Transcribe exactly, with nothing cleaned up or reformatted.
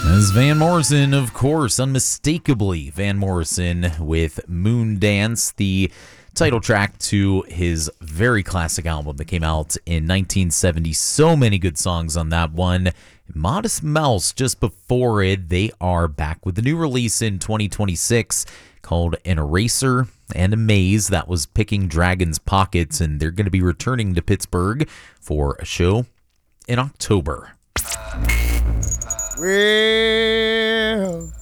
As Van Morrison, of course, unmistakably Van Morrison with Moon Dance, the title track to his very classic album that came out in nineteen seventy. So many good songs on that one. Modest Mouse just before it. They are back with a new release in twenty twenty-six called An Eraser and a Maze. That was Picking Dragon's Pockets, and they're going to be returning to Pittsburgh for a show in October. Well,